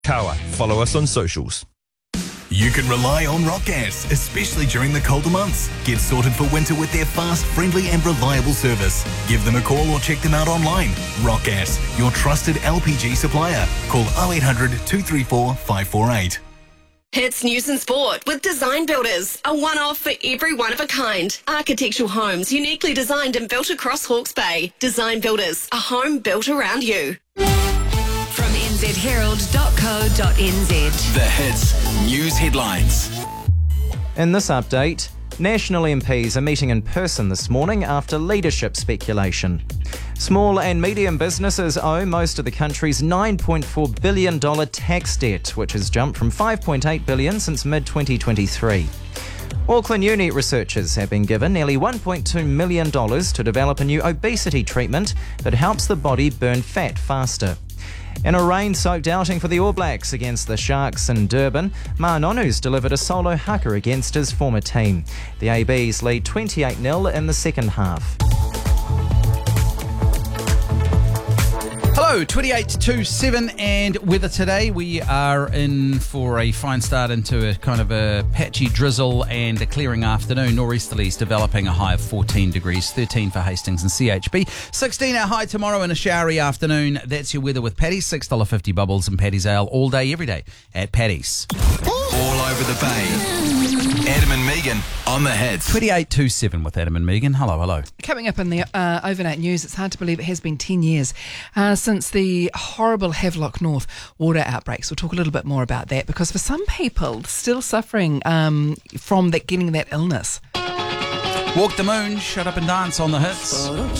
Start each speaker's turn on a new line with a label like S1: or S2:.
S1: Kawa. Follow us on socials.
S2: You can rely on Rock Gas, especially during the colder months. Get sorted for winter with their fast, friendly and reliable service. Give them a call or check them out online. Rock Gas, your trusted LPG supplier. Call 0800 234 548.
S3: Hits News and Sport with Design Builders, a one-off for every one of a kind. Architectural homes uniquely designed and built across Hawke's Bay. Design Builders, a home built around you.
S4: From nzherald.co.nz.
S2: The Hits News Headlines.
S5: In this update, national MPs are meeting in person this morning after leadership speculation. Small and medium businesses owe most of the country's $9.4 billion tax debt, which has jumped from $5.8 billion since mid-2023. Auckland Uni researchers have been given nearly $1.2 million to develop a new obesity treatment that helps the body burn fat faster. In a rain-soaked outing for the All Blacks against the Sharks in Durban, Ma'a delivered a solo haka against his former team. The ABs lead 28-0 in the second half.
S6: Hello, 28-7 and weather today. We are in for a fine start into a kind of a patchy drizzle and a clearing afternoon. Nor'easterlies developing, a high of 14 degrees, 13 for Hastings and CHB. 16 our high tomorrow and a showery afternoon. That's your weather with Paddy's. $6.50 bubbles and Paddy's Ale all day, every day at Paddy's.
S2: All over the bay. Adam and Megan on the Hits.
S6: 28-7 with Adam and Megan. Hello.
S7: Coming up in the overnight news, it's hard to believe it has been 10 years since the horrible Havelock North water outbreaks. We'll talk a little bit more about that because for some people still suffering from getting that illness.
S6: Walk the Moon, Shut Up and Dance on the Hits.